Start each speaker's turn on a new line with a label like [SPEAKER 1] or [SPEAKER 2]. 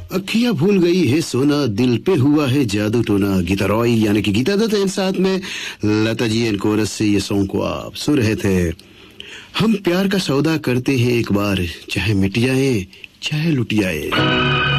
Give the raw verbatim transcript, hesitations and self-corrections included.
[SPEAKER 1] अखियां भूल गई है सोना, दिल पे हुआ है जादू टोना। गीता रॉय यानी कि गीता दत्त साथ में लता जी एंड कोरस से ये सॉन्ग को आप सुन रहे थे। हम प्यार का सौदा करते हैं एक बार, चाहे मिट जाए चाहे लुट जाए।